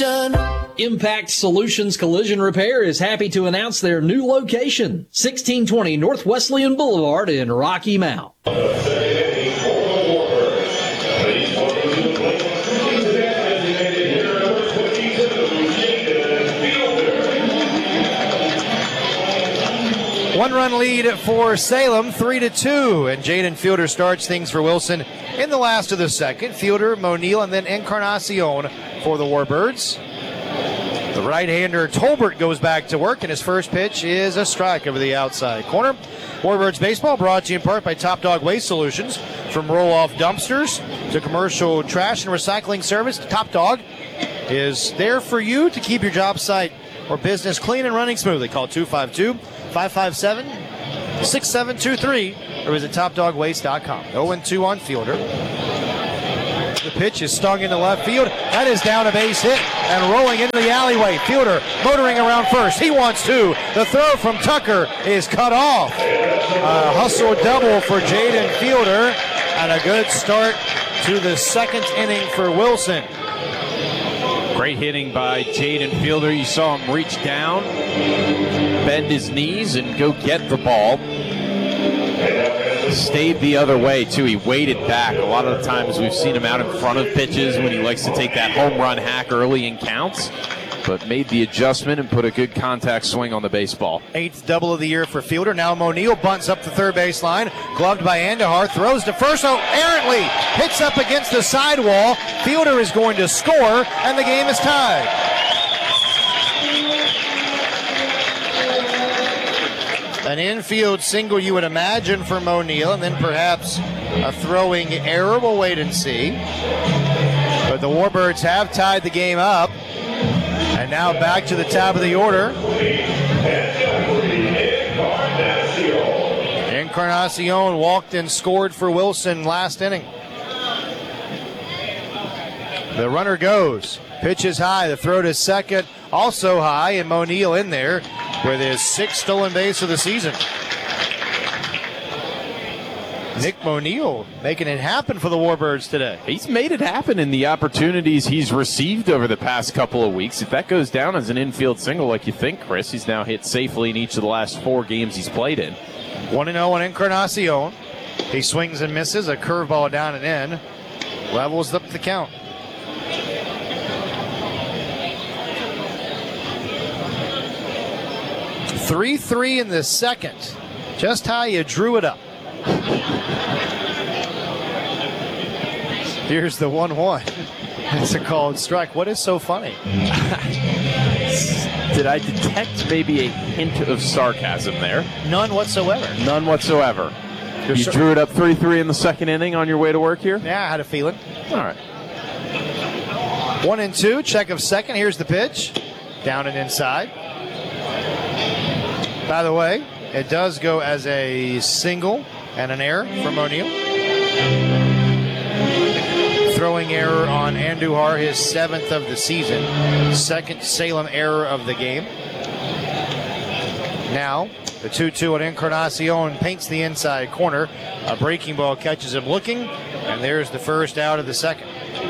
Impact Solutions Collision Repair is happy to announce their new location, 1620 North Wesleyan Boulevard in Rocky Mount. One-run lead for Salem, 3-2, and Jaden Fielder starts things for Wilson in the last of the second. Fielder, Monil, and then Encarnacion for the Warbirds. The right-hander Tolbert goes back to work, and his first pitch is a strike over the outside corner. Warbirds baseball brought to you in part by Top Dog Waste Solutions. From roll-off dumpsters to commercial trash and recycling service, Top Dog is there for you to keep your job site or business clean and running smoothly. Call 252-557-6723 or visit TopDogWaste.com. 0-2 on Fielder. The pitch is stung into left field. That is down a base hit and rolling into the alleyway. Fielder motoring around first. He wants two. The throw from Tucker is cut off. A hustle double for Jaden Fielder and a good start to the second inning for Wilson. Great hitting by Jaden Fielder. You saw him reach down, bend his knees, and go get the ball. Stayed the other way, too. He waited back. A lot of the times we've seen him out in front of pitches when he likes to take that home run hack early in counts, but made the adjustment and put a good contact swing on the baseball. 8th double of the year for Fielder. Now Monil bunts up the third base line. Gloved by Andahar. Throws to first. Oh, errantly hits up against the sidewall. Fielder is going to score, and the game is tied. An infield single you would imagine for Monil, and then perhaps a throwing error. We'll wait and see. But the Warbirds have tied the game up. And now back to the top of the order. Encarnacion walked and scored for Wilson last inning. The runner goes. Pitch is high. The throw to second also high, and Monil in there with his 6th stolen base of the season. Nick Monil making it happen for the Warbirds today. He's made it happen in the opportunities he's received over the past couple of weeks. If that goes down as an infield single like you think, Chris, he's now hit safely in each of the last 4 games he's played in. 1-0 on Encarnacion. He swings and misses, a curveball down and in. Levels up the count. 3-3 in the second. Just how you drew it up. Here's the 1-1. It's a called strike. What is so funny? Did I detect maybe a hint of sarcasm there? None whatsoever. None whatsoever. You drew it up 3-3 in the second inning on your way to work here? Yeah, I had a feeling. All right. 1-2, check of second. Here's the pitch. Down and inside. By the way, it does go as a single and an error from O'Neill. Throwing error on Andujar, his 7th of the season. 2nd Salem error of the game. Now, the 2-2 on Encarnacion paints the inside corner. A breaking ball catches him looking, and there's the first out of the second.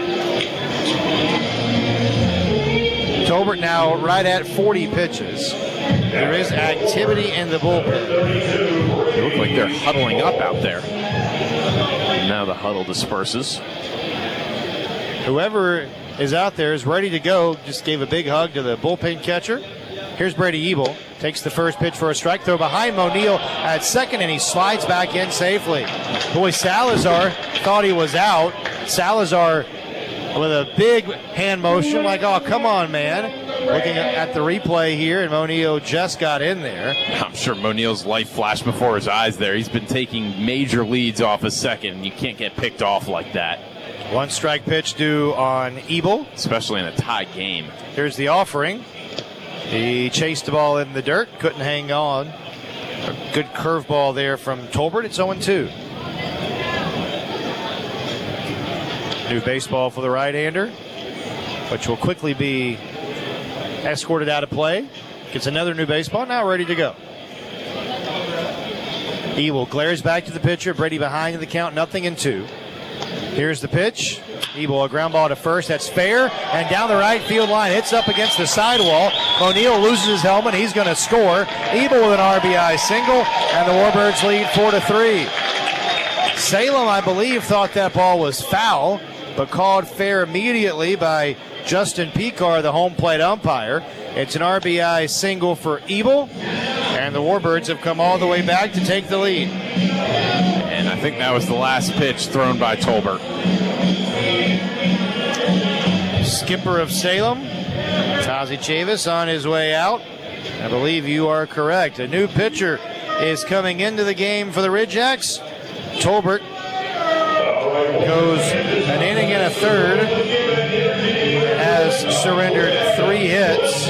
Tolbert now right at 40 pitches. There is activity in the bullpen. They look like they're huddling up out there. And now the huddle disperses. Whoever is out there is ready to go. Just gave a big hug to the bullpen catcher. Here's Brady Ebel. Takes the first pitch for a strike throw behind Monil at second, and he slides back in safely. Boy, Salazar thought he was out. Salazar with a big hand motion like, oh, come on, man. Looking at the replay here, and Monil just got in there. I'm sure Monil's life flashed before his eyes there. He's been taking major leads off a second, and you can't get picked off like that. 1 strike pitch due on Ebel. Especially in a tie game. Here's the offering. He chased the ball in the dirt, couldn't hang on. A good curveball there from Tolbert. It's 0-2. New baseball for the right-hander, which will quickly be escorted out of play. Gets another new baseball, now ready to go. Ebel glares back to the pitcher. Brady behind in the count, 0-2. Here's the pitch. Ebel, a ground ball to first. That's fair. And down the right field line. Hits up against the sidewall. O'Neal loses his helmet. He's going to score. Ebel with an RBI single. And the Warbirds lead 4-3. Salem, I believe, thought that ball was foul, but called fair immediately by Justin Picard, the home plate umpire. It's an RBI single for Ebel, and the Warbirds have come all the way back to take the lead. And I think that was the last pitch thrown by Tolbert. Skipper of Salem, Tazi Chavis, on his way out. I believe you are correct. A new pitcher is coming into the game for the Ridgejacks. Tolbert goes an inning and a third, has surrendered 4 hits,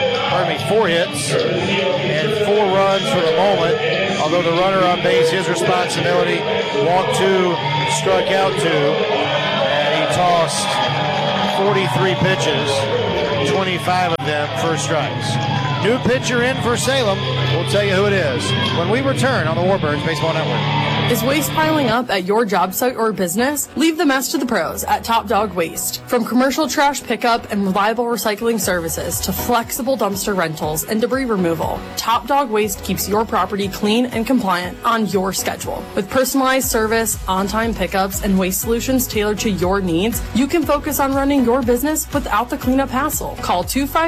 and 4 runs for the moment, although the runner on base, his responsibility, walked 2, struck out 2, and he tossed 43 pitches, 25 of them for strikes. New pitcher in for Salem. We'll tell you who it is when we return on the Warbirds Baseball Network. Is waste piling up at your job site or business? Leave the mess to the pros at Top Dog Waste. From commercial trash pickup and reliable recycling services to flexible dumpster rentals and debris removal, Top Dog Waste keeps your property clean and compliant on your schedule. With personalized service, on-time pickups, and waste solutions tailored to your needs, you can focus on running your business without the cleanup hassle. Call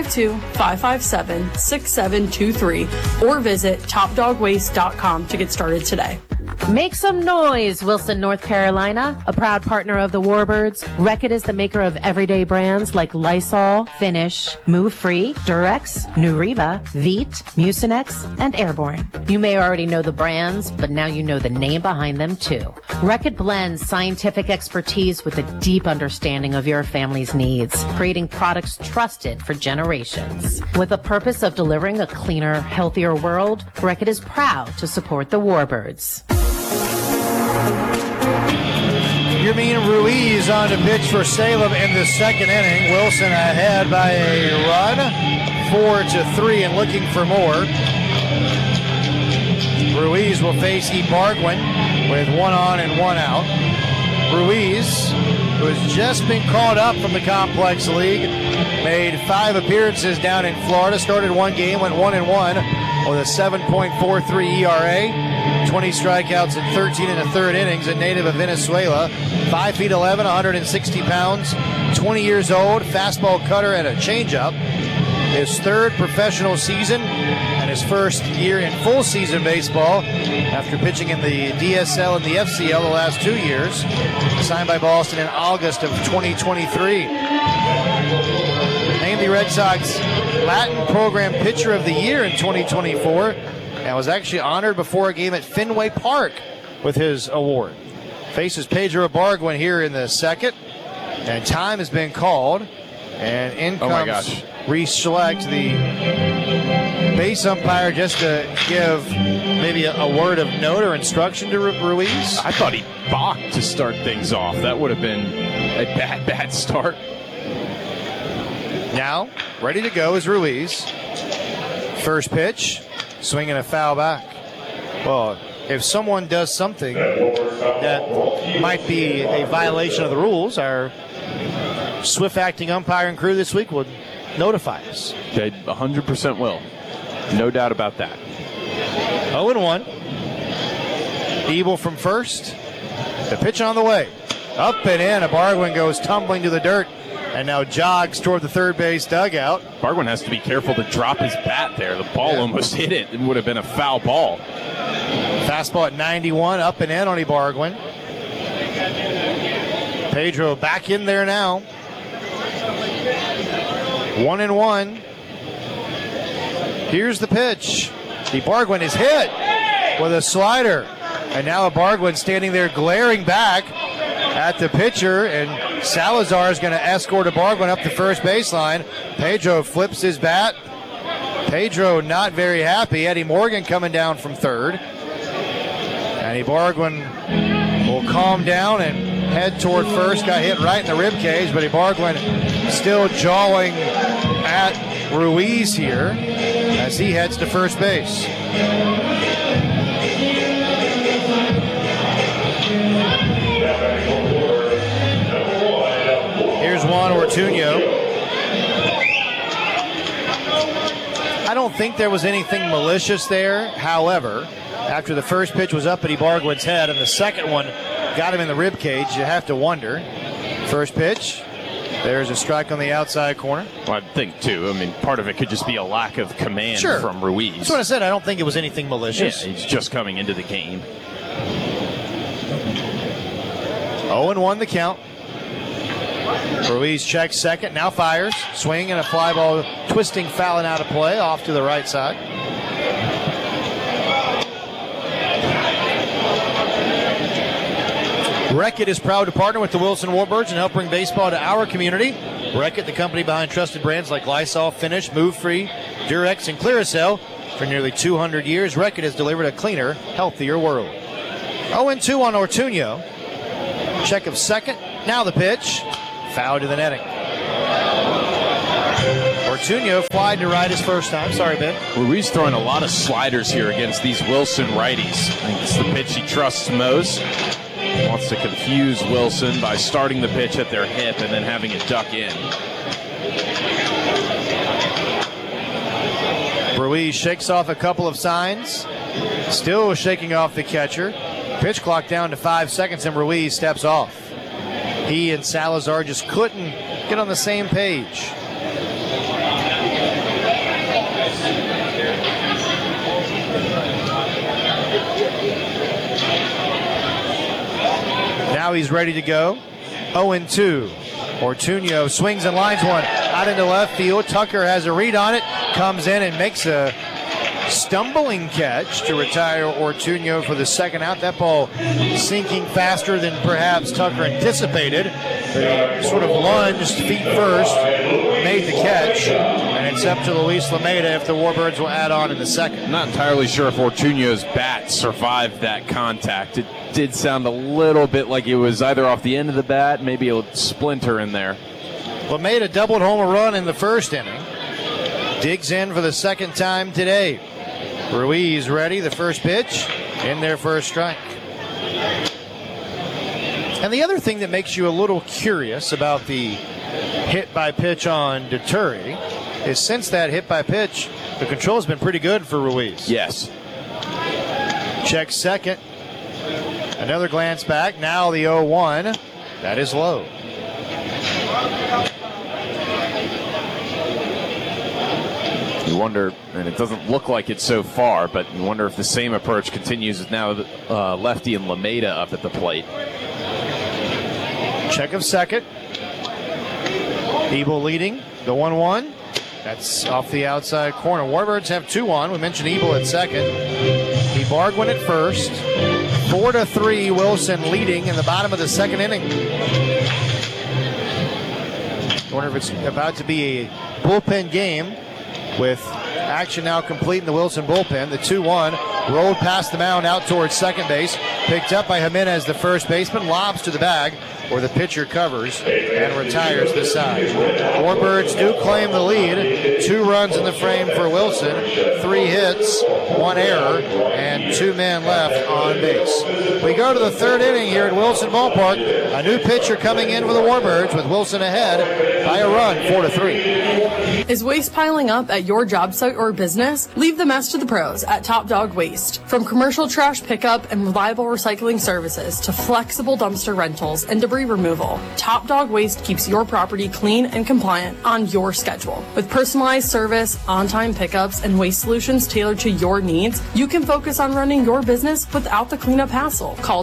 252-557-6723 or visit topdogwaste.com to get started today. Make some noise, Wilson, North Carolina, a proud partner of the Warbirds. Reckitt is the maker of everyday brands like Lysol, Finish, Move Free, Durex, Nuriva, Veet, Mucinex, and Airborne. You may already know the brands, but now you know the name behind them too. Reckitt blends scientific expertise with a deep understanding of your family's needs, creating products trusted for generations. With the purpose of delivering a cleaner, healthier world, Reckitt is proud to support the Warbirds. Yermin Ruiz on to pitch for Salem in the second inning. Wilson ahead by a run, 4-3, and looking for more. Ruiz will face Ebarguin with 1 on and 1 out. Ruiz, who has just been called up from the Complex League, made 5 appearances down in Florida, started 1 game, went 1-1 with a 7.43 ERA. 20 strikeouts in 13 1/3 innings, a native of Venezuela. 5'11", 160 pounds, 20 years old, fastball cutter and a changeup. His 3rd professional season and his 1st year in full season baseball after pitching in the DSL and the FCL the last 2 years. Signed by Boston in August of 2023. Named the Red Sox Latin Program Pitcher of the Year in 2024. And was actually honored before a game at Fenway Park with his award. Faces Pedro Ebarguin here in the second. And time has been called. And in comes Reese Schlecht, the base umpire, just to give maybe a word of note or instruction to Ruiz. I thought he balked to start things off. That would have been a bad start. Now, ready to go is Ruiz. First pitch. Swinging a foul back. Well, if someone does something that might be a violation of the rules, our swift acting umpire and crew this week would notify us. They 100% will. No doubt about that. 0-1. Ebel from first. The pitch on the way. Up and in. Ebarguin goes tumbling to the dirt and now jogs toward the third base dugout. Ebarguin has to be careful to drop his bat there. The ball almost hit it. It would have been a foul ball. Fastball at 91, up and in on Ebarguin. Pedro back in there now. 1-1. Here's the pitch. Ebarguin is hit with a slider. And now Ebarguin standing there glaring back at the pitcher, and Salazar is going to escort Ebarguin up the first baseline. Pedro flips his bat. Pedro not very happy. Eddie Morgan coming down from third. And Ebarguin will calm down and head toward first. Got hit right in the rib cage, but Ebarguin still jawing at Ruiz here as he heads to first base. on Ortuño. I don't think there was anything malicious there. However, after the first pitch was up at Ibargüen's head and the second one got him in the rib cage, you have to wonder. First pitch, there's a strike on the outside corner. Well, I think, too. I mean, part of it could just be a lack of command from Ruiz. That's what I said. I don't think it was anything malicious. Yeah, he's just coming into the game. 0-1 the count. Ruiz checks second, now fires. Swing and a fly ball, twisting, fouling out of play, off to the right side. Reckitt is proud to partner with the Wilson Warbirds and help bring baseball to our community. Reckitt, the company behind trusted brands like Lysol, Finish, Move Free, Durex, and Clearasil. For nearly 200 years, Reckitt has delivered a cleaner, healthier world. 0-2 on Ortuño. Check of second. Now the pitch. Foul to the netting. Ortuño flied to right his first time. Sorry, Ben. Ruiz throwing a lot of sliders here against these Wilson righties. I think it's the pitch he trusts most. Wants to confuse Wilson by starting the pitch at their hip and then having it duck in. Ruiz shakes off a couple of signs. Still shaking off the catcher. Pitch clock down to 5 seconds and Ruiz steps off. He and Salazar just couldn't get on the same page. Now he's ready to go. 0-2. Ortuño swings and lines one out into left field. Tucker has a read on it. Comes in and makes a stumbling catch to retire Ortuño for the second out. That ball sinking faster than perhaps Tucker anticipated. Sort of lunged feet first, made the catch, and it's up to Luis Lameda if the Warbirds will add on in the second. I'm not entirely sure if Ortuño's bat survived that contact. It did sound a little bit like it was either off the end of the bat, maybe a splinter in there. Lameda doubled home a run in the first inning. Digs in for the second time today. Ruiz ready, the first pitch, in there for a strike. And the other thing that makes you a little curious about the hit by pitch on Deturi is since that hit by pitch, the control has been pretty good for Ruiz. Yes. Check second. Another glance back. Now the 0-1. That is low. You wonder, and it doesn't look like it so far, but you wonder if the same approach continues with now lefty and Lameda up at the plate. Check of second. Ebel leading the 1-1. That's off the outside corner. Warbirds have 2 on. We mentioned Ebel at second. Ibargüen at first. 4-3 Wilson leading in the bottom of the second inning. I wonder if it's about to be a bullpen game with action now complete in the Wilson bullpen. The 2-1 rolled past the mound out towards second base. Picked up by Jimenez, the first baseman. Lobs to the bag where the pitcher covers and retires the side. Warbirds do claim the lead. 2 runs in the frame for Wilson. 3 hits, 1 error, and 2 men left on base. We go to the third inning here at Wilson Ballpark. A new pitcher coming in for the Warbirds with Wilson ahead by a run, 4-3. Is waste piling up at your job site or business? Leave the mess to the pros at Top Dog Waste. From commercial trash pickup and reliable recycling services to flexible dumpster rentals and debris removal, Top Dog Waste keeps your property clean and compliant on your schedule. With personalized service, on-time pickups, and waste solutions tailored to your needs, you can focus on running your business without the cleanup hassle. Call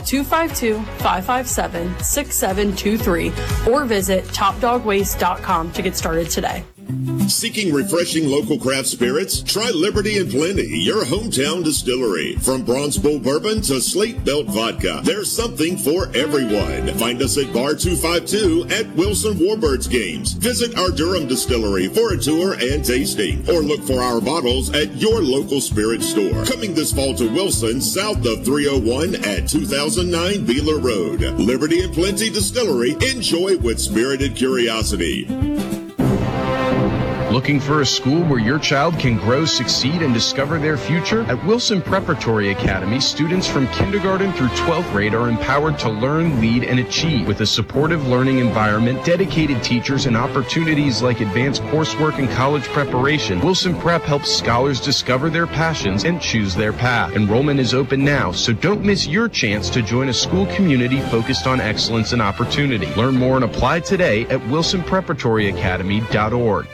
252-557-6723 or visit topdogwaste.com to get started today. Seeking refreshing local craft spirits? Try Liberty and Plenty, your hometown distillery. From Bronze Bull Bourbon to Slate Belt Vodka, there's something for everyone. Find us at Bar 252 at Wilson Warbirds games. Visit our Durham distillery for a tour and tasting, or look for our bottles at your local spirit store. Coming this fall to Wilson, south of 301 at 2009 Beeler Road. Liberty and Plenty Distillery. Enjoy with spirited curiosity. Looking for a school where your child can grow, succeed, and discover their future? At Wilson Preparatory Academy, students from kindergarten through 12th grade are empowered to learn, lead, and achieve. With a supportive learning environment, dedicated teachers, and opportunities like advanced coursework and college preparation, Wilson Prep helps scholars discover their passions and choose their path. Enrollment is open now, so don't miss your chance to join a school community focused on excellence and opportunity. Learn more and apply today at wilsonpreparatoryaacademy.org.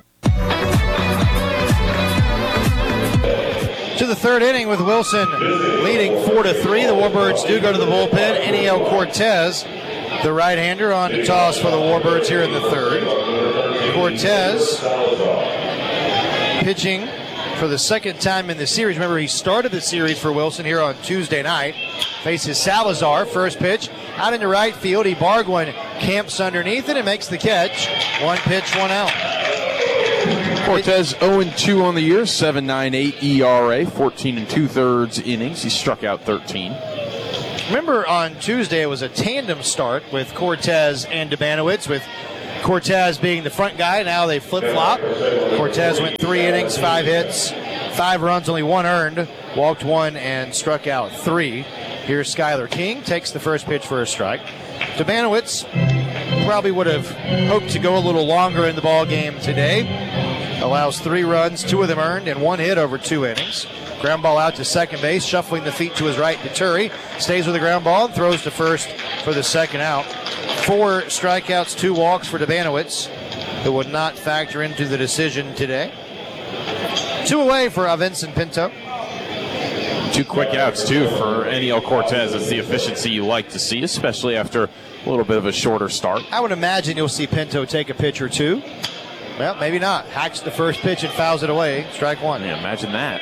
To the third inning with Wilson leading 4-3. The Warbirds do go to the bullpen. Eniel Cortez, the right-hander, on to toss for the Warbirds here in the third. Cortez pitching for the second time in the series. Remember, he started the series for Wilson here on Tuesday night. Faces Salazar. First pitch out into right field. Ibargüen camps underneath it and makes the catch. One pitch, one out. Cortez 0-2 on the year, 7.98 ERA, 14 2/3 innings. He struck out 13. Remember on Tuesday it was a tandem start with Cortez and Dubanowitz, with Cortez being the front guy. Now they flip-flop. Cortez went 3 innings, 5 hits, 5 runs, only 1 earned, walked 1 and struck out 3. Here's Skylar King, takes the first pitch for a strike. Dubanowitz probably would have hoped to go a little longer in the ball game today. Allows 3 runs, 2 of them earned, and 1 hit over 2 innings. Ground ball out to second base, shuffling the feet to his right to Turi. Stays with the ground ball and throws to first for the second out. 4 strikeouts, 2 walks for Dubanowitz, who would not factor into the decision today. 2 away for Vincent Pinto. 2 quick outs, too, for Eniel Cortez. That's the efficiency you like to see, especially after a little bit of a shorter start. I would imagine you'll see Pinto take a pitch or 2. Well, maybe not. Hacks the first pitch and fouls it away. Strike 1. Yeah, imagine that.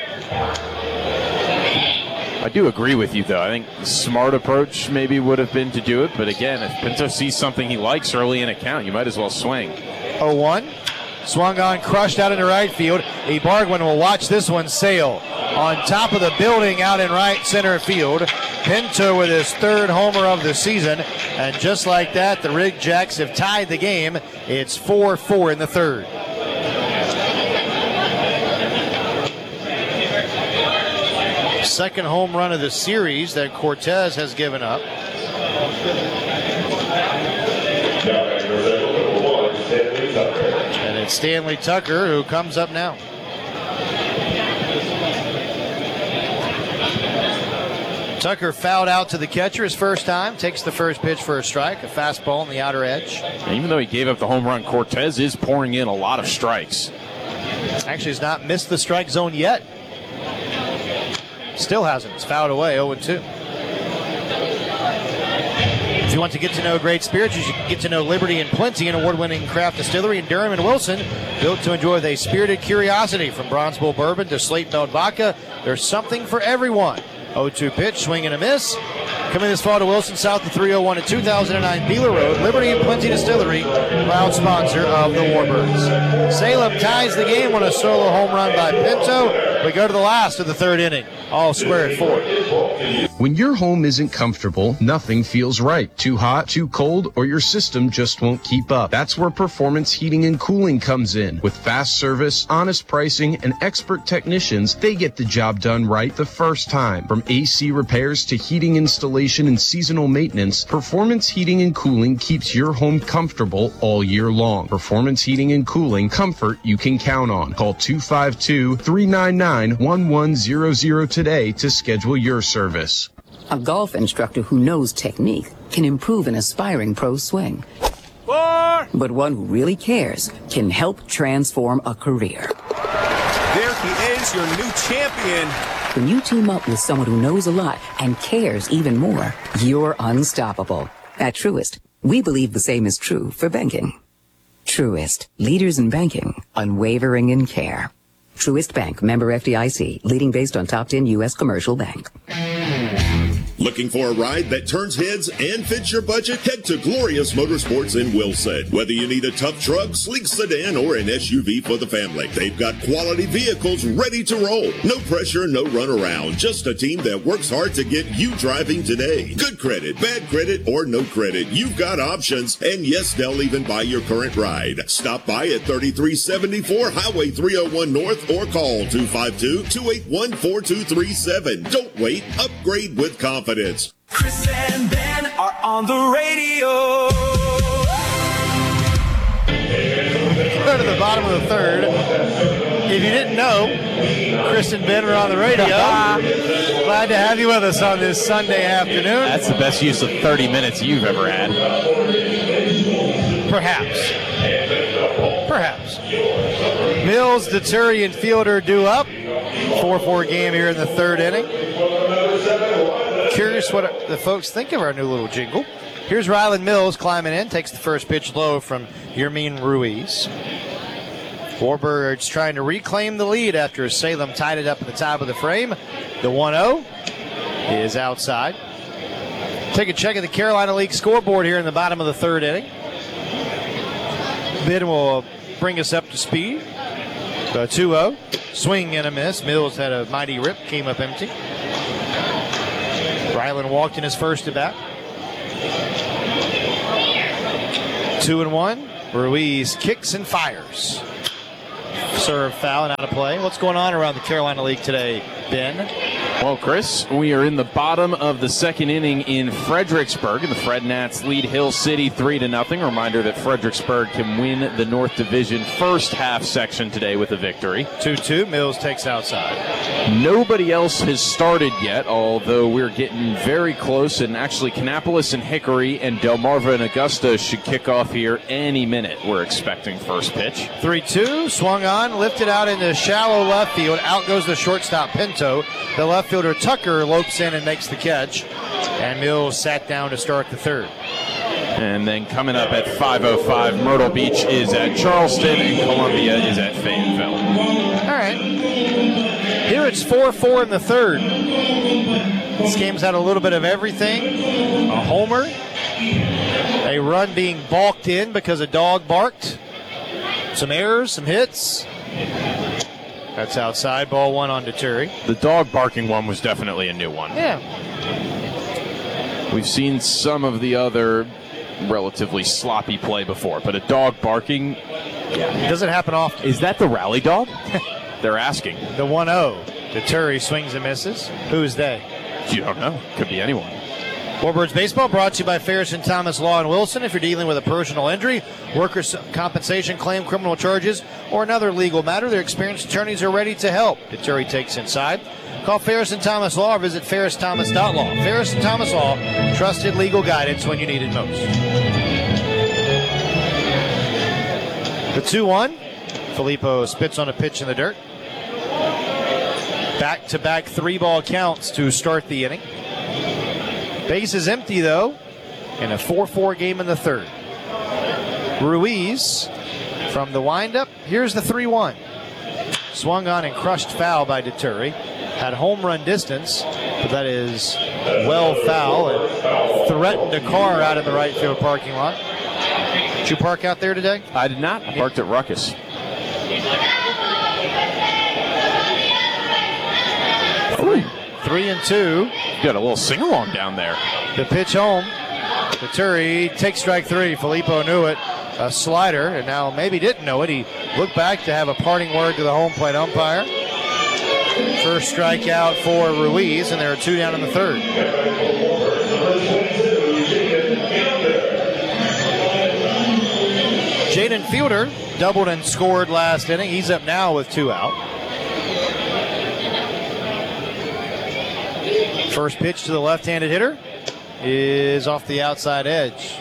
I do agree with you, though. I think the smart approach maybe would have been to do it. But again, if Pinto sees something he likes early in a count, you might as well swing. 0-1. Swung on, crushed out into right field. Ibargüen will watch this one sail on top of the building out in right center field. Pinto with his 3rd homer of the season. And just like that, the Rig Jacks have tied the game. It's 4-4 in the third. Second home run of the series that Cortez has given up. And it's Stanley Tucker who comes up now. Tucker fouled out to the catcher his first time, takes the first pitch for a strike, a fastball on the outer edge. And even though he gave up the home run, Cortez is pouring in a lot of strikes. Actually has not missed the strike zone yet. Still hasn't. It's fouled away, 0-2. If you want to get to know great spirits, you should get to know Liberty and Plenty, an award-winning craft distillery in Durham and Wilson, built to enjoy with a spirited curiosity. From Bronze Bull Bourbon to Slate Melt Vodka, there's something for everyone. 0-2 pitch, swing and a miss. Coming this fall to Wilson, south of 301 at 2009 Beeler Road, Liberty and Plenty Distillery, proud sponsor of the Warbirds. Salem ties the game on a solo home run by Pinto. We go to the last of the third inning, all square at 4. When your home isn't comfortable, nothing feels right. Too hot, too cold, or your system just won't keep up. That's where Performance Heating and Cooling comes in. With fast service, honest pricing, and expert technicians, they get the job done right the first time. From AC repairs to heating installation and seasonal maintenance, Performance Heating and Cooling keeps your home comfortable all year long. Performance Heating and Cooling, comfort you can count on. Call 252-399-1100 today to schedule your service. A golf instructor who knows technique can improve an aspiring pro's swing. But one who really cares can help transform a career. There he is, your new champion. When you team up with someone who knows a lot and cares even more, you're unstoppable. At Truist, we believe the same is true for banking. Truist, leaders in banking, unwavering in care. Truist Bank, member FDIC, leading based on top 10 U.S. commercial bank. Looking for a ride that turns heads and fits your budget? Head to Glorious Motorsports in Wilson. Whether you need a tough truck, sleek sedan, or an SUV for the family, they've got quality vehicles ready to roll. No pressure, no runaround. Just a team that works hard to get you driving today. Good credit, bad credit, or no credit. You've got options. And yes, they'll even buy your current ride. Stop by at 3374 Highway 301 North or call 252-281-4237. Don't wait. Upgrade with confidence. Chris and Ben are on the radio. Go to the bottom of the third. If you didn't know, Chris and Ben are on the radio. Glad to have you with us on this Sunday afternoon. That's the best use of 30 minutes you've ever had. Perhaps. Mills, Deturi, and Fielder due up. 4-4 game here in the third inning. Curious what the folks think of our new little jingle. Here's Ryland Mills climbing in, takes the first pitch low from Yermin Ruiz. Warbirds trying to reclaim the lead after Salem tied it up at the top of the frame. The 1-0 is outside. Take a check of the Carolina League scoreboard here in the bottom of the third inning. Ben will bring us up to speed. 2-0. Swing and a miss. Mills had a mighty rip, came up empty. Ryland walked in his first at bat. 2-1. Ruiz kicks and fires. Serve foul and out of play. What's going on around the Carolina League today, Ben? Well, Chris, we are in the bottom of the second inning in Fredericksburg, and the Fred Nats lead Hill City 3-0. Reminder that Fredericksburg can win the North Division first half section today with a victory. 2-2. Mills takes outside. Nobody else has started yet, although we're getting very close, and actually Kannapolis and Hickory and Delmarva and Augusta should kick off here any minute. We're expecting first pitch. 3-2. Swung on, lifted out into shallow left field. Out goes the shortstop Pinto. The left fielder Tucker lopes in and makes the catch. And Mills sat down to start the third. And then coming up at 5:05, Myrtle Beach is at Charleston and Columbia is at Fayetteville. All right. Here it's 4-4 in the third. This game's had a little bit of everything. A homer. A run being balked in because a dog barked. Some errors, some hits. That's outside. Ball one on Deturi. The dog barking one was definitely a new one. Yeah. We've seen some of the other relatively sloppy play before, but a dog barking, It doesn't happen often. is that the rally dog? They're asking. The 1-0. Deturi swings and misses. Who's they? You don't know. Could be anyone. Warbirds Baseball brought to you by Ferris and Thomas Law in Wilson. If you're dealing with a personal injury, workers' compensation claim, criminal charges, or another legal matter, their experienced attorneys are ready to help. Deturi takes inside. Call Ferris and Thomas Law or visit ferristhomas.law. Ferris and Thomas Law, trusted legal guidance when you need it most. The 2-1. Filippo spits on a pitch in the dirt. Back-to-back 3-ball counts to start the inning. Base is empty, though, in a 4-4 game in the third. Ruiz from the windup. Here's the 3-1. Swung on and crushed foul by Deturi. Had home run distance, but that is well foul and threatened a car out in the right field parking lot. Did you park out there today? I did not. I parked at Ruckus. 3-2. Got a little sing-along down there. The pitch home. Deturi takes strike three. Filippo knew it. A slider, and now maybe didn't know it. He looked back to have a parting word to the home plate umpire. First strikeout for Ruiz, and there are two down in the third. Jaden Fielder doubled and scored last inning. He's up now with 2 out. First pitch to the left-handed hitter is off the outside edge.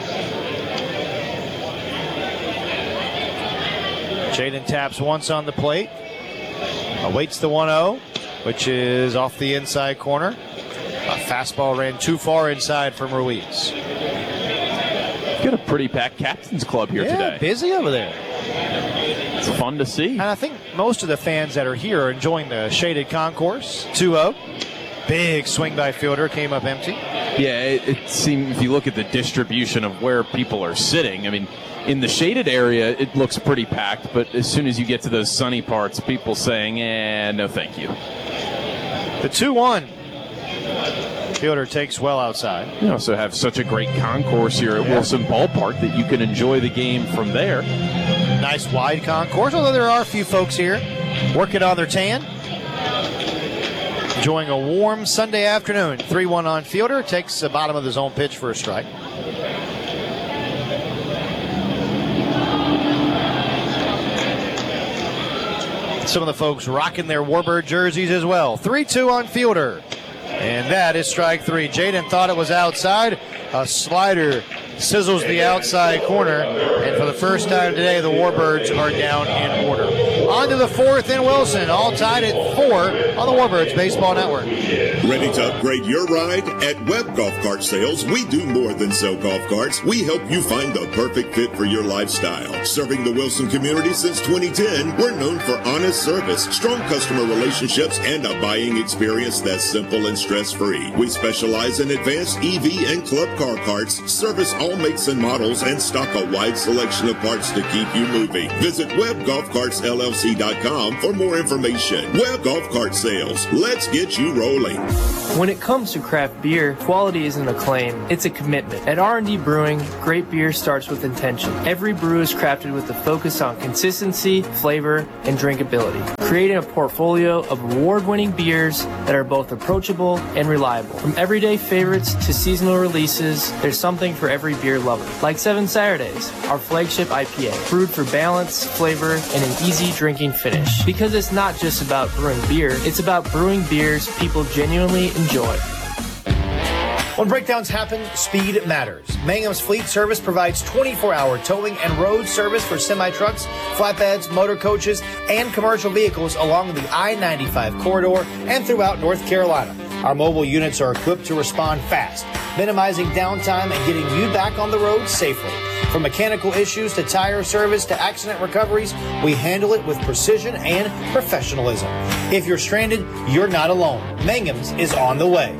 Jaden taps once on the plate. Awaits the 1-0, which is off the inside corner. A fastball ran too far inside from Ruiz. Got a pretty packed captain's club here today. Busy over there. It's fun to see. And I think most of the fans that are here are enjoying the shaded concourse. 2-0. Big swing by Fielder, came up empty. Yeah, it seemed, if you look at the distribution of where people are sitting, I mean, in the shaded area, it looks pretty packed, but as soon as you get to those sunny parts, people saying, no thank you. The 2-1. Fielder takes well outside. You also have such a great concourse here at Wilson Ballpark that you can enjoy the game from there. Nice wide concourse, although there are a few folks here working on their tan. Enjoying a warm Sunday afternoon. 3-1 on Fielder. Takes the bottom of the zone pitch for a strike. Some of the folks rocking their Warbird jerseys as well. 3-2 on Fielder. And that is strike 3. Jaden thought it was outside. A slider sizzles the outside corner. And for the first time today, the Warbirds are down in order. On to the 4th in Wilson. All tied at 4 on the Warbirds Baseball Network. Ready to upgrade your ride? At Webb Golf Cart Sales, we do more than sell golf carts. We help you find the perfect fit for your lifestyle. Serving the Wilson community since 2010, we're known for honest service, strong customer relationships, and a buying experience that's simple and stress-free. We specialize in advanced EV and club car carts, service all makes and models, and stock a wide selection of parts to keep you moving. Visit WebbGolfCartsLLC.com for more information. Webb Golf Cart Sales. Let's get you rolling. When it comes to craft beer, quality isn't a claim, it's a commitment. At R&D Brewing, great beer starts with intention. Every brew is crafted with a focus on consistency, flavor, and drinkability, creating a portfolio of award-winning beers that are both approachable and reliable. From everyday favorites to seasonal releases, there's something for every beer lover. Like 7 Saturdays, our flagship IPA, brewed for balance, flavor, and an easy drinking finish. Because it's not just about brewing beer, it's about brewing beers people genuinely enjoy. When breakdowns happen, speed matters. Mangum's Fleet Service provides 24-hour towing and road service for semi-trucks, flatbeds, motor coaches, and commercial vehicles along the I-95 corridor and throughout North Carolina. Our mobile units are equipped to respond fast, minimizing downtime and getting you back on the road safely. From mechanical issues to tire service to accident recoveries, we handle it with precision and professionalism. If you're stranded, you're not alone. Mangum's is on the way.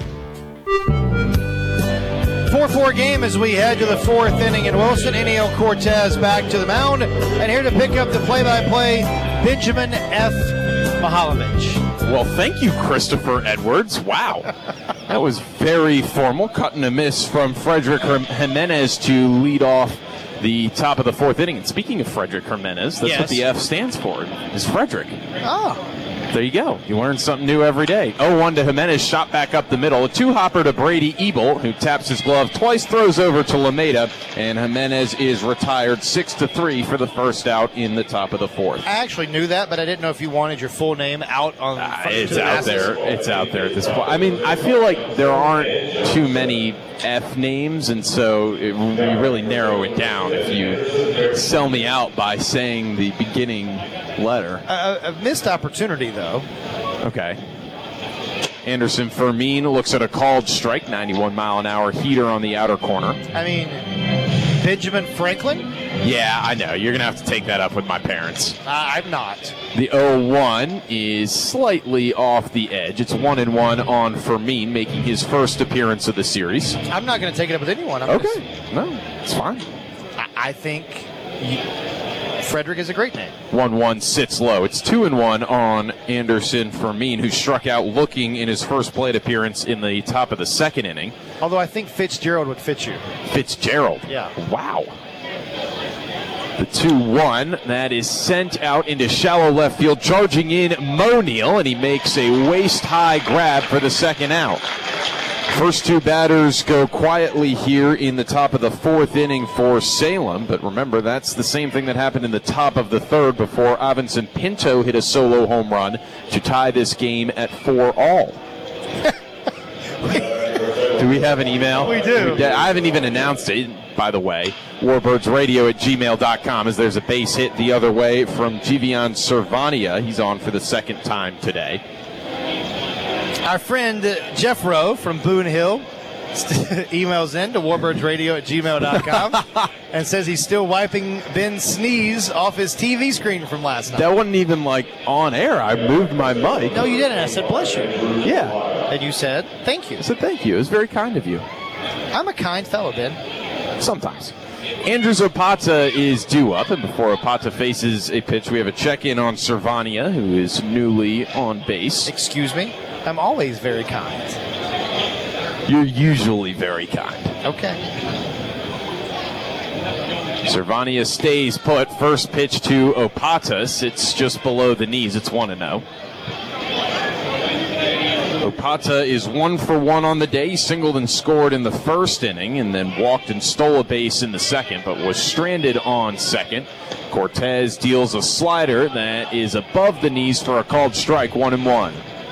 4-4 game as we head to the 4th inning in Wilson. Eniel Cortez back to the mound. And here to pick up the play-by-play, Benjamin F. Mahalovich. Well, thank you, Christopher Edwards. Wow. That was very formal. Cut and a miss from Frederick Jimenez to lead off the top of the 4th inning. And speaking of Frederick Jimenez, that's what the F stands for, is Frederick. Oh. There you go. You learn something new every day. 0-1 to Jimenez, shot back up the middle. A 2-hopper to Brady Ebel, who taps his glove twice, throws over to Lameda, and Jimenez is retired 6-3 for the first out in the top of the 4th. I actually knew that, but I didn't know if you wanted your full name out on it's out there. It's out there at this point. I mean, I feel like there aren't too many F names, and so you really narrow it down if you sell me out by saying the beginning letter. A missed opportunity, though. Okay. Anderson Fermin looks at a called strike, 91-mile-an-hour heater on the outer corner. I mean, Benjamin Franklin? Yeah, I know. You're going to have to take that up with my parents. I'm not. The 0-1 is slightly off the edge. It's 1-1 on Fermin, making his first appearance of the series. I'm not going to take it up with anyone. Okay. No, it's fine. I think Frederick is a great name. 1-1 sits low. It's 2-1 on Anderson Fermin, who struck out looking in his first plate appearance in the top of the 2nd inning. Although I think Fitzgerald would fit you. Fitzgerald? Yeah. Wow. The 2-1, that is sent out into shallow left field, charging in Mo Neal, and he makes a waist-high grab for the 2nd out. First 2 batters go quietly here in the top of the 4th inning for Salem, but remember, that's the same thing that happened in the top of the 3rd before Avinson Pinto hit a solo home run to tie this game at 4-all. Do we have an email? We do. I haven't even announced it, by the way. WarbirdsRadio@gmail.com, as there's a base hit the other way from Givian Servania. He's on for the 2nd time today. Our friend Jeff Rowe from Boone Hill emails in to warbirdsradio@gmail.com and says he's still wiping Ben's sneeze off his TV screen from last night. That wasn't even, on air. I moved my mic. No, you didn't. I said bless you. Yeah. And you said, thank you. I said thank you. It was very kind of you. I'm a kind fellow, Ben. Sometimes. Andrew Zapata is due up, and before Zapata faces a pitch, we have a check-in on Cervania, who is newly on base. Excuse me? I'm always very kind. You're usually very kind. Okay. Cervania stays put. First pitch to Opata. Sits just below the knees. It's 1-0. Opata is 1 for 1 on the day. He singled and scored in the first inning and then walked and stole a base in the second, but was stranded on second. Cortez deals a slider that is above the knees for a called strike, 1-1.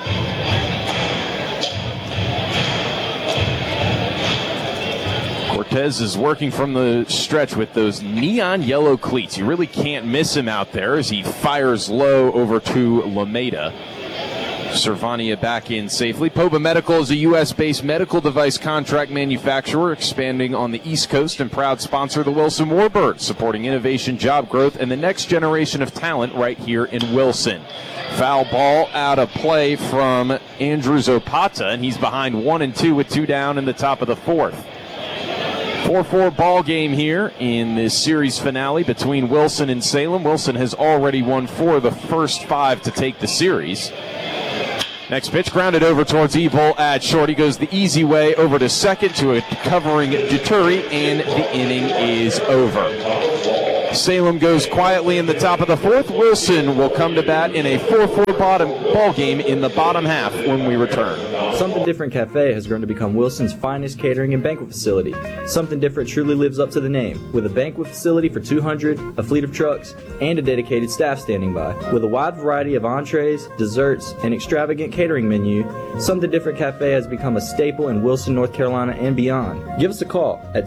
Cortez is working from the stretch with those neon yellow cleats. You really can't miss him out there as he fires low over to Lameda. Cervania back in safely. Poba Medical is a U.S.-based medical device contract manufacturer expanding on the East Coast and proud sponsor of the Wilson Warbirds, supporting innovation, job growth, and the next generation of talent right here in Wilson. Foul ball out of play from Andrew Zapata, and he's behind 1-2 with 2 down in the top of the fourth. 4-4 ball game here in this series finale between Wilson and Salem. Wilson has already won 4 of the first 5 to take the series. Next pitch, grounded over towards Evil at short. He goes the easy way over to second to a covering Duturi, and the inning is over. Salem goes quietly in the top of the fourth. Wilson will come to bat in a 4-4 ball game in the bottom half when we return. Something Different Cafe has grown to become Wilson's finest catering and banquet facility. Something Different truly lives up to the name, with a banquet facility for 200, a fleet of trucks, and a dedicated staff standing by. With a wide variety of entrees, desserts, and extravagant catering menu, Something Different Cafe has become a staple in Wilson, North Carolina, and beyond. Give us a call at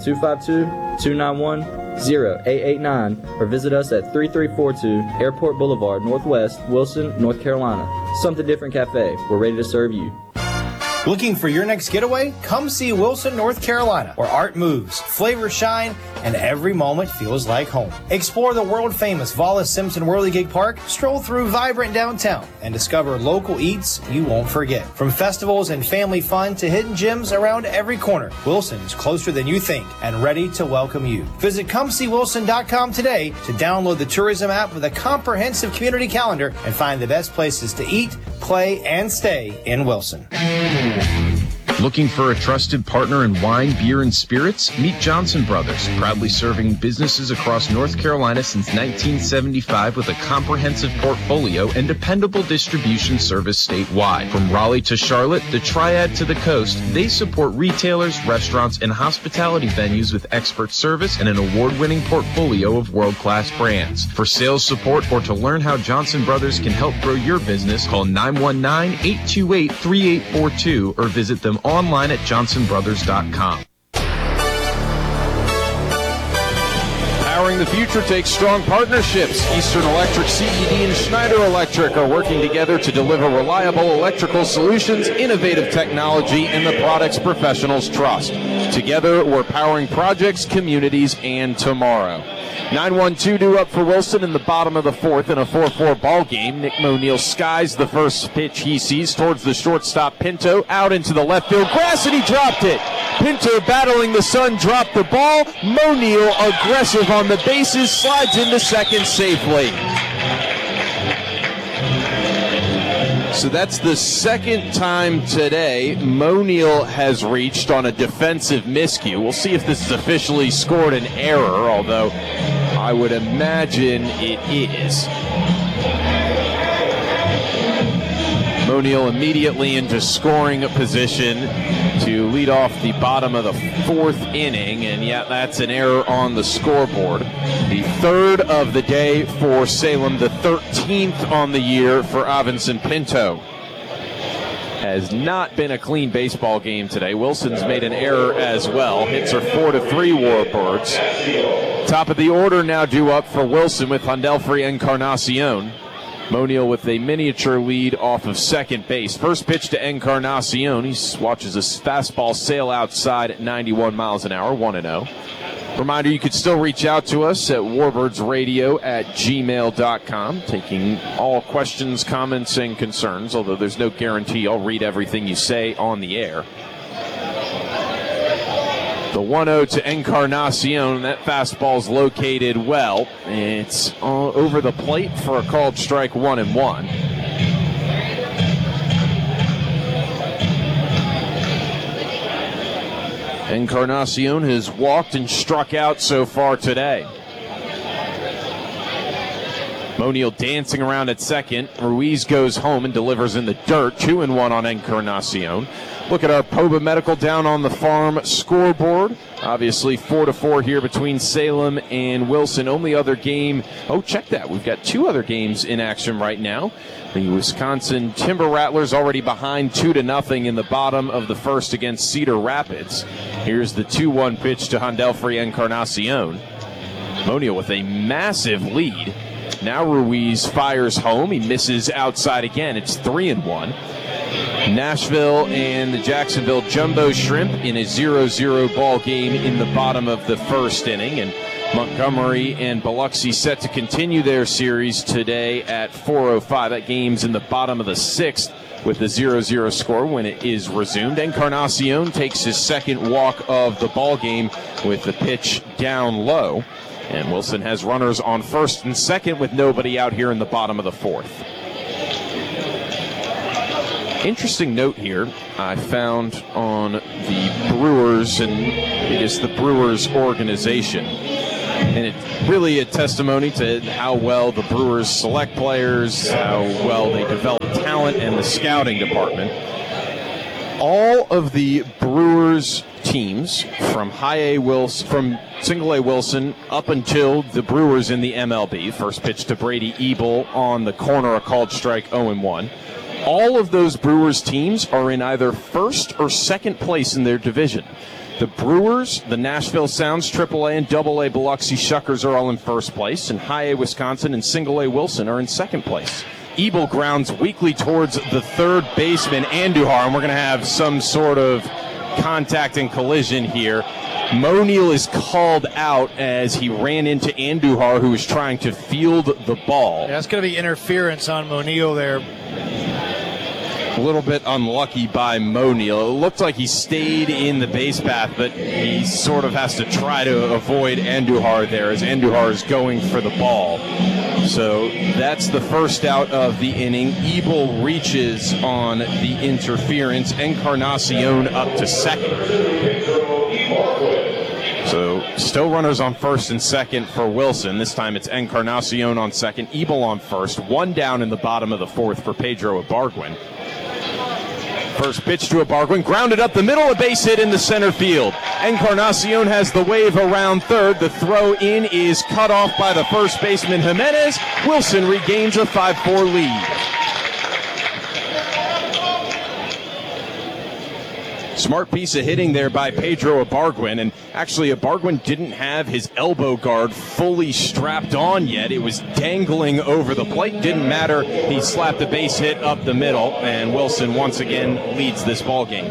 252-291-0889 or visit us at 3342 Airport Boulevard, Northwest, Wilson, North Carolina. Something Different Cafe. We're ready to serve you. Looking for your next getaway? Come see Wilson, North Carolina, where art moves, flavors shine, and every moment feels like home. Explore the world-famous Wallace Simpson Whirligig Park, stroll through vibrant downtown, and discover local eats you won't forget. From festivals and family fun to hidden gems around every corner, Wilson is closer than you think and ready to welcome you. Visit ComeSeeWilson.com today to download the tourism app with a comprehensive community calendar and find the best places to eat, play, and stay in Wilson. Looking for a trusted partner in wine, beer, and spirits? Meet Johnson Brothers, proudly serving businesses across North Carolina since 1975 with a comprehensive portfolio and dependable distribution service statewide. From Raleigh to Charlotte, the Triad to the coast, they support retailers, restaurants, and hospitality venues with expert service and an award-winning portfolio of world-class brands. For sales support or to learn how Johnson Brothers can help grow your business, call 919-828-3842 or visit them online at johnsonbrothers.com. Powering the future takes strong partnerships. Eastern Electric, CED, and Schneider Electric are working together to deliver reliable electrical solutions, innovative technology, and the products professionals trust. Together, we're powering projects, communities, and tomorrow. 9-1-2 due up for Wilson in the bottom of the fourth in a 4-4 ball game. Nick Moneal skies the first pitch he sees towards the shortstop Pinto, out into the left field grass, and he dropped it. Pinto battling the sun, dropped the ball. Moneal aggressive on the bases, slides into second safely. So that's the second time today Moneal has reached on a defensive miscue. We'll see if this is officially scored an error, although I would imagine it is. Moneal immediately into scoring position to lead off the bottom of the fourth inning, and yet that's an error on the scoreboard. The third of the day for Salem, the 13th on the year for Avinson Pinto. Has not been a clean baseball game today. Wilson's made an error as well. Hits are 4-3 Warbirds. Top of the order now due up for Wilson with Handelfrey Encarnacion. Moneal with a miniature lead off of second base. First pitch to Encarnacion. He watches a fastball sail outside at 91 miles an hour, 1-0. Reminder, you could still reach out to us at warbirdsradio@gmail.com, taking all questions, comments, and concerns, although there's no guarantee I'll read everything you say on the air. The 1-0 to Encarnacion. That fastball's located well. It's over the plate for a called strike 1-1. Encarnacion has walked and struck out so far today. Moniel dancing around at second. Ruiz goes home and delivers in the dirt. 2-1 on Encarnacion. Look at our Poba Medical down on the farm scoreboard. Obviously 4-4 here between Salem and Wilson. Only other game. Oh, check that. We've got 2 other games in action right now. The Wisconsin Timber Rattlers already behind 2-0 in the bottom of the first against Cedar Rapids. Here's the 2-1 pitch to Handelfrey Encarnacion. Moniel with a massive lead. Now Ruiz fires home. He misses outside again. It's 3-1. Nashville and the Jacksonville Jumbo Shrimp in a 0-0 ball game in the bottom of the first inning. And Montgomery and Biloxi set to continue their series today at 4:05. That game's in the bottom of the 6th with the 0-0 score when it is resumed. Encarnacion takes his second walk of the ball game with the pitch down low. And Wilson has runners on first and second with nobody out here in the bottom of the 4th. Interesting note here I found on the Brewers, and it is the Brewers organization. And it's really a testimony to how well the Brewers select players, how well they develop talent, and the scouting department. All of the Brewers teams from from Single A Wilson up until the Brewers in the MLB, first pitch to Brady Ebel on the corner, a called strike, 0-1. All of those Brewers teams are in either first or second place in their division. The Brewers, the Nashville Sounds, AAA and AA Biloxi Shuckers are all in first place, and High A Wisconsin and Single A Wilson are in second place. Ebel grounds weakly towards the third baseman, Andujar, and we're going to have some sort of contact and collision here. Moniel is called out as he ran into Andujar, who was trying to field the ball. Yeah, it's going to be interference on Moniel there. A little bit unlucky by Moniel. It looked like he stayed in the base path, but he sort of has to try to avoid Andujar there as Andujar is going for the ball. So that's the first out of the inning. Ebel reaches on the interference. Encarnacion up to second. So still runners on first and second for Wilson. This time it's Encarnacion on second, Ebel on first. 1 down in the bottom of the 4th for Pedro Ibargüen. First pitch to Ibargüen, grounded up the middle, a base hit in the center field. Encarnacion has the wave around third. The throw in is cut off by the first baseman Jimenez. Wilson regains a 5-4 lead. Smart piece of hitting there by Pedro Ibargüen, and actually Ibargüen didn't have his elbow guard fully strapped on yet. It was dangling over the plate. Didn't matter. He slapped a base hit up the middle, and Wilson once again leads this ball game.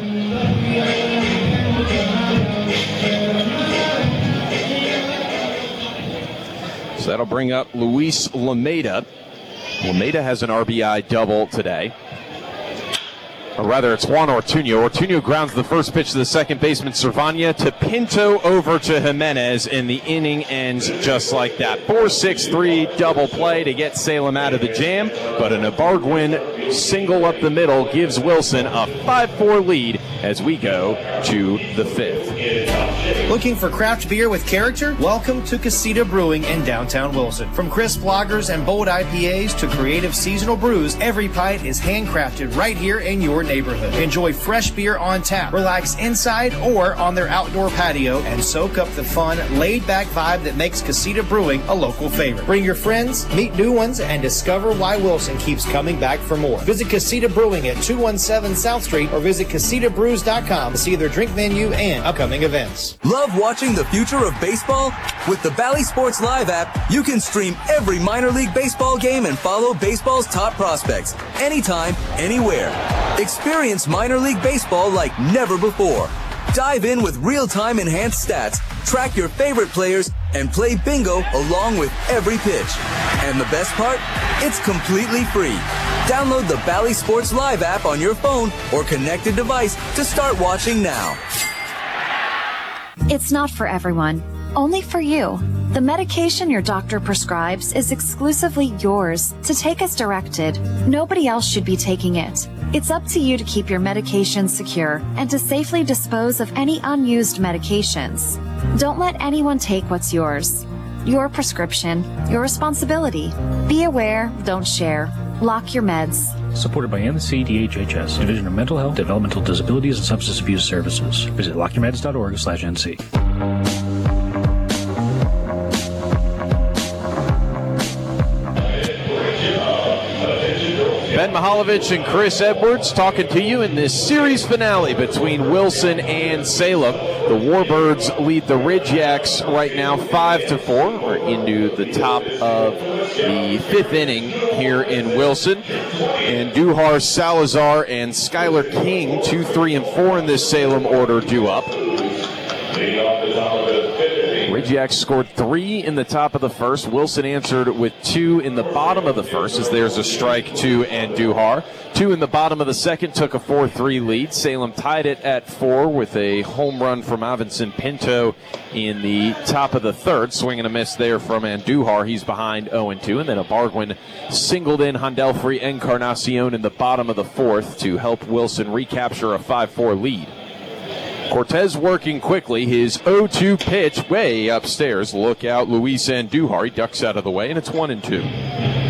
So that'll bring up Luis Lameda. Lameda has an RBI double today. Or rather, it's Juan Ortuño. Ortuño grounds the first pitch to the second baseman, Cervania, to Pinto over to Jimenez, and the inning ends just like that. 4-6-3 double play to get Salem out of the jam, but an Ibargüen single up the middle gives Wilson a 5-4 lead as we go to the 5th. Looking for craft beer with character? Welcome to Casita Brewing in downtown Wilson. From crisp lagers and bold IPAs to creative seasonal brews, every pint is handcrafted right here in your neighborhood. Enjoy fresh beer on tap, relax inside or on their outdoor patio, and soak up the fun, laid-back vibe that makes Casita Brewing a local favorite. Bring your friends, meet new ones, and discover why Wilson keeps coming back for more. Visit Casita Brewing at 217 South Street or visit CasitaBrews.com to see their drink menu and upcoming events. Love watching the future of baseball? With the Bally Sports Live app, you can stream every minor league baseball game and follow baseball's top prospects anytime, anywhere. Experience minor league baseball like never before. Dive in with real-time enhanced stats, track your favorite players, and play bingo along with every pitch. And the best part? It's completely free. Download the Bally Sports Live app on your phone or connected device to start watching now. It's not for everyone, only for you. The medication your doctor prescribes is exclusively yours to take as directed. Nobody else should be taking it. It's up to you to keep your medication secure and to safely dispose of any unused medications. Don't let anyone take what's yours. Your prescription, your responsibility. Be aware, don't share. Lock your meds. Supported by NCDHHS, Division of Mental Health, Developmental Disabilities, and Substance Abuse Services. Visit lockyourmeds.org/NC. Ben Mihaljevic and Chris Edwards talking to you in this series finale between Wilson and Salem. The Warbirds lead the Ridge Yaks right now 5-4. We're into the top of the fifth inning here in Wilson. And Duhar, Salazar, and Skylar King, 2, 3, and 4 in this Salem order due up. Ridge Yaks scored 3 in the top of the first. Wilson answered with 2 in the bottom of the first, as there's a strike to Andujar. 2 in the bottom of the second, took a 4-3 lead. Salem tied it at 4 with a home run from Avinson Pinto in the top of the third. Swing and a miss there from Andujar. He's behind 0-2. And then Ibargüen singled in Handelfrey Encarnacion in the bottom of the fourth to help Wilson recapture a 5-4 lead. Cortez working quickly. His 0-2 pitch way upstairs. Look out, Luis Andujar. He ducks out of the way, and it's 1-2.